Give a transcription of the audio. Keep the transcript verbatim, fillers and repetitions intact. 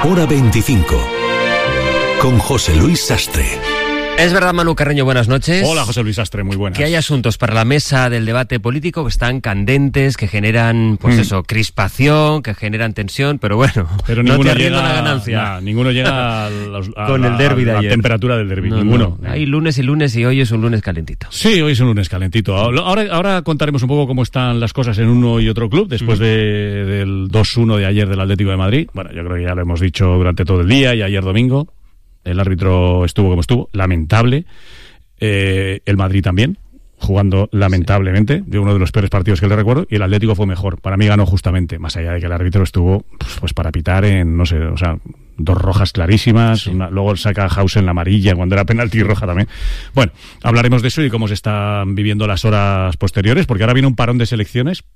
Hora veinticinco. Con José Luis Sastre. Es verdad, Manu Carreño, buenas noches. Hola, José Luis Sastre, muy buenas. Que hay asuntos para la mesa del debate político que están candentes, que generan, pues mm. eso, crispación, que generan tensión, pero bueno, pero no ninguno te arriendo llega, la ganancia. Nah, ninguno llega a, los, a con la, el derbi de a la ayer. temperatura del derbi, no, ninguno. No. Hay lunes y lunes y hoy es un lunes calentito. Sí, hoy es un lunes calentito. Ahora, ahora contaremos un poco cómo están las cosas en uno y otro club después mm. de, del dos uno de ayer del Atlético de Madrid. Bueno, yo creo que ya lo hemos dicho durante todo el día y ayer domingo. El árbitro estuvo como estuvo, lamentable. Eh, el Madrid también, jugando lamentablemente, sí. de uno de los peores partidos que le recuerdo, y el Atlético fue mejor. Para mí ganó justamente, más allá de que el árbitro estuvo pues, pues para pitar en, no sé, o sea, dos rojas clarísimas, sí. una, luego saca a Hausen la amarilla cuando era penalti roja también. Bueno, hablaremos de eso y cómo se están viviendo las horas posteriores, porque ahora viene un parón de selecciones